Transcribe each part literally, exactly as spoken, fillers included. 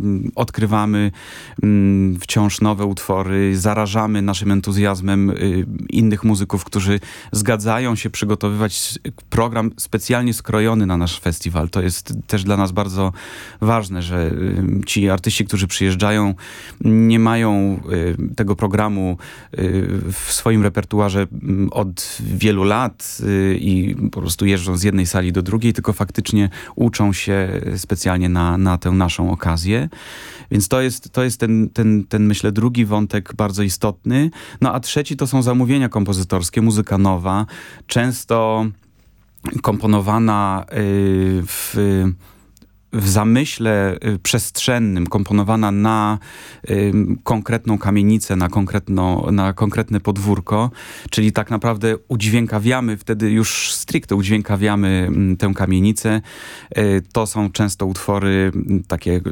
odkrywamy mm, wciąż nowe utwory, zarażamy naszym entuzjazmem y, innych muzyków, którzy zgadzają się przygotowywać program specjalnie skrojony na nasz festiwal. To jest też dla nas bardzo ważne, że y, ci artyści, którzy przyjeżdżają, nie mają y, tego programu y, w swoim repertuarze y, od wielu lat y, i po prostu jeżdżą z jednej sali do drugiej, tylko faktycznie uczą się specjalnie na, na tę naszą okazję. Więc to jest, to jest ten, ten, ten, myślę, drugi wątek bardzo istotny. No a trzeci to są zamówienia kompozytorskie, muzyka nowa, często komponowana y, w... w zamyśle przestrzennym, komponowana na y, konkretną kamienicę, na, konkretno, na konkretne podwórko, czyli tak naprawdę udźwiękawiamy, wtedy już stricte udźwiękawiamy y, tę kamienicę. Y, to są często utwory y, takie y,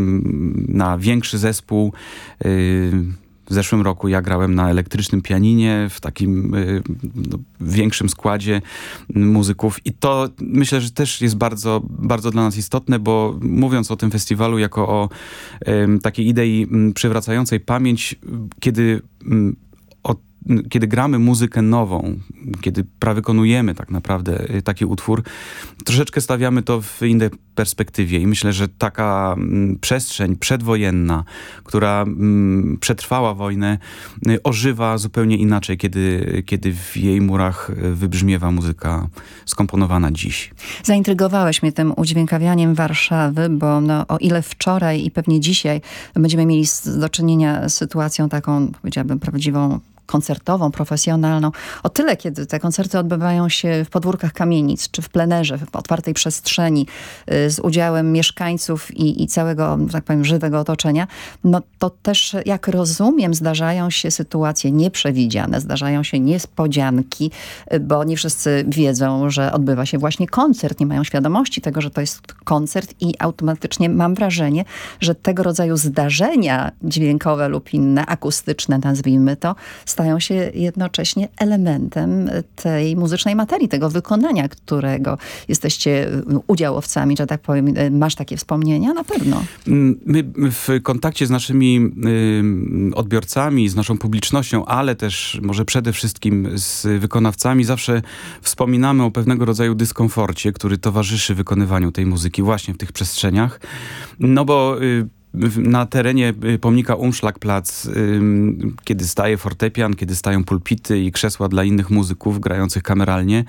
na większy zespół. Y, W zeszłym roku ja grałem na elektrycznym pianinie w takim y, no, większym składzie muzyków i to myślę, że też jest bardzo, bardzo dla nas istotne, bo mówiąc o tym festiwalu jako o y, takiej idei y, przywracającej pamięć, kiedy y, kiedy gramy muzykę nową, kiedy prawykonujemy tak naprawdę taki utwór, troszeczkę stawiamy to w innej perspektywie i myślę, że taka mm, przestrzeń przedwojenna, która mm, przetrwała wojnę, y, ożywa zupełnie inaczej, kiedy, kiedy w jej murach wybrzmiewa muzyka skomponowana dziś. Zaintrygowałeś mnie tym udźwiękawianiem Warszawy, bo no, o ile wczoraj i pewnie dzisiaj będziemy mieli do czynienia z sytuacją taką, powiedziałabym, prawdziwą koncertową, profesjonalną. O tyle, kiedy te koncerty odbywają się w podwórkach kamienic, czy w plenerze, w otwartej przestrzeni, y, z udziałem mieszkańców i, i całego, tak powiem, żywego otoczenia, no to też, jak rozumiem, zdarzają się sytuacje nieprzewidziane, zdarzają się niespodzianki, y, bo nie wszyscy wiedzą, że odbywa się właśnie koncert, nie mają świadomości tego, że to jest koncert i automatycznie mam wrażenie, że tego rodzaju zdarzenia dźwiękowe lub inne, akustyczne, nazwijmy to, stają się jednocześnie elementem tej muzycznej materii, tego wykonania, którego jesteście udziałowcami, że tak powiem. Masz takie wspomnienia? Na pewno. My w kontakcie z naszymi y, odbiorcami, z naszą publicznością, ale też może przede wszystkim z wykonawcami zawsze wspominamy o pewnego rodzaju dyskomforcie, który towarzyszy wykonywaniu tej muzyki właśnie w tych przestrzeniach. No bo y, na terenie pomnika Umschlagplatz, kiedy staje fortepian, kiedy stają pulpity i krzesła dla innych muzyków grających kameralnie,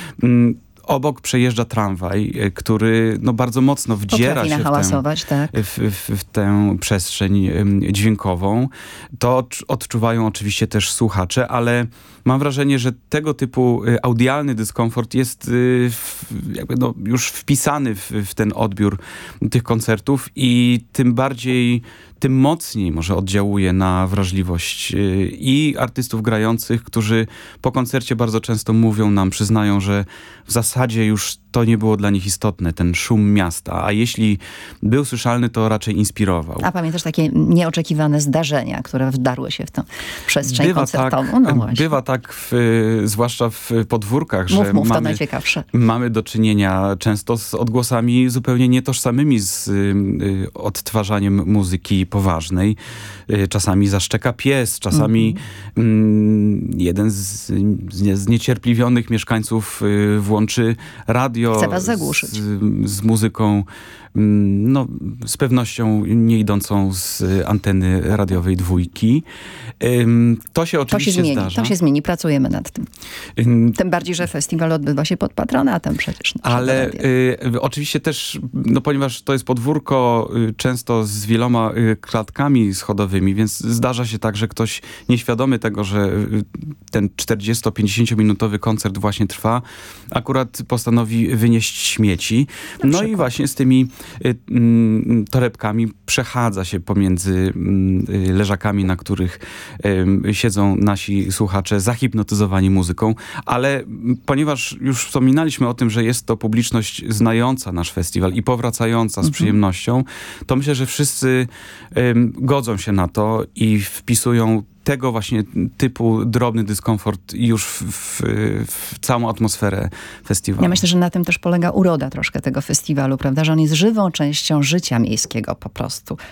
obok przejeżdża tramwaj, który no, bardzo mocno wdziera się w tę, tak. w, w, w tę przestrzeń dźwiękową. To odczuwają oczywiście też słuchacze, ale mam wrażenie, że tego typu audialny dyskomfort jest jakby no, już wpisany w, w ten odbiór tych koncertów i tym bardziej, tym mocniej może oddziałuje na wrażliwość i artystów grających, którzy po koncercie bardzo często mówią nam, przyznają, że w zasadzie już to nie było dla nich istotne, ten szum miasta, a jeśli był słyszalny, to raczej inspirował. A pamiętasz takie nieoczekiwane zdarzenia, które wdarły się w tę przestrzeń bywa koncertową? Tak, no bywa tak, w, zwłaszcza w podwórkach, mów, że mów, mamy, to najciekawsze. mamy do czynienia często z odgłosami zupełnie nietożsamymi z y, y, odtwarzaniem muzyki poważnej. Y, czasami zaszczeka pies, czasami mm-hmm. y, jeden z, z zniecierpliwionych mieszkańców y, włączy radio Chce was zagłuszyć. Z, z muzyką, no, z pewnością nie idącą z anteny radiowej dwójki. To się oczywiście to się zmieni, zdarza. To się zmieni, pracujemy nad tym. Um, Tym bardziej, że festiwal odbywa się pod patronatem przecież. Ale y, oczywiście też, no ponieważ to jest podwórko y, często z wieloma y, klatkami schodowymi, więc zdarza się tak, że ktoś nieświadomy tego, że y, ten czterdziesto-pięćdziesięciominutowy koncert właśnie trwa, akurat postanowi wynieść śmieci. Na no przykład. I właśnie z tymi y, y, torebkami przechadza się pomiędzy y, leżakami, na których y, siedzą nasi słuchacze zahipnotyzowani muzyką, ale ponieważ już wspominaliśmy o tym, że jest to publiczność znająca nasz festiwal i powracająca z mhm. przyjemnością, to myślę, że wszyscy y, godzą się na to i wpisują tego właśnie typu drobny dyskomfort już w, w, w całą atmosferę festiwalu. Ja myślę, że na tym też polega uroda troszkę tego festiwalu, prawda? Że on jest żywą częścią życia miejskiego po prostu.